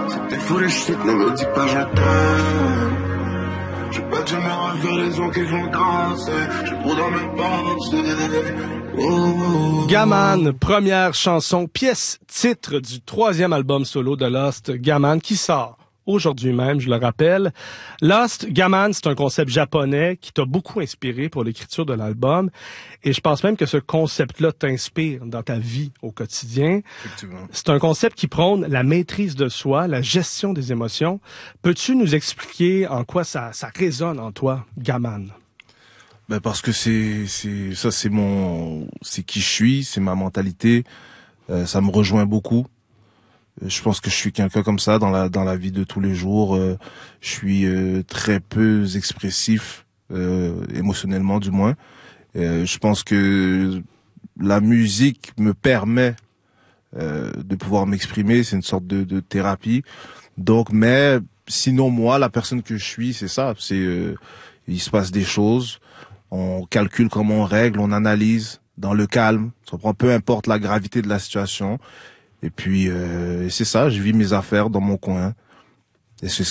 C'était fou les shit, ne me dis pas je t'aime. J'ai pas de me refaire les os qui font danser. J'ai trop dans mes pensées. Oh. Gaman, première chanson, pièce titre du 3e album solo de Lost, Gaman, qui sort aujourd'hui même, je le rappelle. Lost, Gaman, c'est un concept japonais qui t'a beaucoup inspiré pour l'écriture de l'album. Et je pense même que ce concept-là t'inspire dans ta vie au quotidien. Effectivement. C'est un concept qui prône la maîtrise de soi, la gestion des émotions. Peux-tu nous expliquer en quoi ça résonne en toi, Gaman? Ben parce que c'est qui je suis, c'est ma mentalité. Ça me rejoint beaucoup. Je pense que je suis quelqu'un comme ça dans la vie de tous les jours. Je suis très peu expressif, émotionnellement du moins. Je pense que la musique me permet de pouvoir m'exprimer. C'est une sorte de thérapie. Donc, mais sinon moi, la personne que je suis, c'est ça. Il se passe des choses. On calcule comment on règle, on analyse dans le calme. Ça prend peu importe la gravité de la situation. Et puis c'est ça, je vis mes affaires dans mon coin. Et c'est ce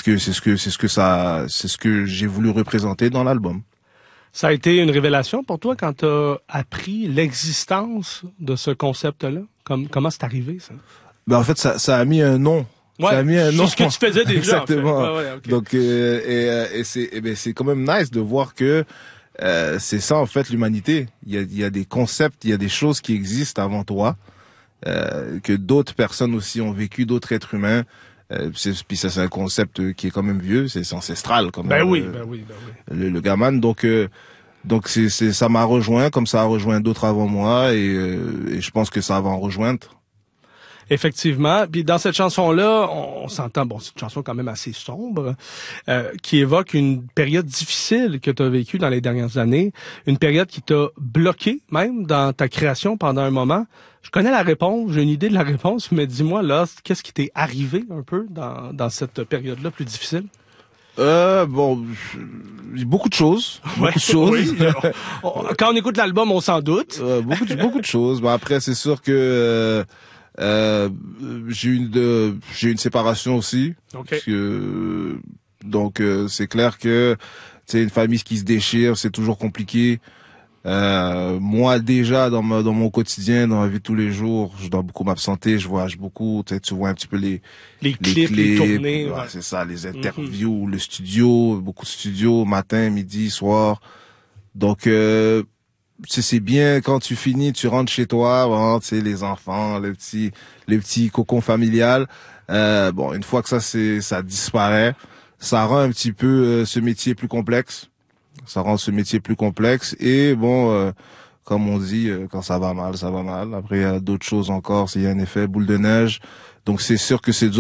que j'ai voulu représenter dans l'album. Ça a été une révélation pour toi quand tu as appris l'existence de ce concept-là? Comment c'est arrivé, ça? Ben en fait, ça a mis un nom. Ouais, ça a mis un nom. c'est ce que tu faisais déjà. Exactement. En fait. Ouais, okay. Donc c'est quand même nice de voir que c'est ça en fait l'humanité. Il y a des concepts, il y a des choses qui existent avant toi. Que d'autres personnes aussi ont vécu, d'autres êtres humains. Puis ça, c'est un concept qui est quand même vieux, c'est ancestral quand même. Ben oui. Le Gaman, donc ça m'a rejoint, comme ça a rejoint d'autres avant moi, et je pense que ça va en rejoindre. Effectivement. Puis dans cette chanson-là, on s'entend, bon, c'est une chanson quand même assez sombre, qui évoque une période difficile que tu as vécue dans les dernières années, une période qui t'a bloqué même dans ta création pendant un moment. Je connais la réponse, j'ai une idée de la réponse, mais dis-moi là, qu'est-ce qui t'est arrivé un peu dans cette période-là plus difficile? Bon, beaucoup de choses. Ouais, beaucoup de choses. Oui. Quand on écoute l'album, on s'en doute. Beaucoup de choses. Bon, après, c'est sûr que j'ai eu une séparation aussi. Okay. Parce que, donc c'est clair que c'est une famille qui se déchire, c'est toujours compliqué. Moi déjà dans mon quotidien, dans ma vie de tous les jours, je dois beaucoup m'absenter, je voyage beaucoup, tu vois un petit peu les clips, les tournées, ouais. C'est ça, les interviews, le studio, beaucoup de studios, matin, midi, soir. Donc c'est bien quand tu finis, tu rentres chez toi, bon, tu sais, les enfants, les petits cocons familial. Bon, une fois que ça disparaît, ça rend un petit peu ce métier plus complexe. Ça rend ce métier plus complexe et bon, comme on dit, quand ça va mal, ça va mal. Après, il y a d'autres choses encore, il y a un effet boule de neige. Donc c'est sûr que c'est dur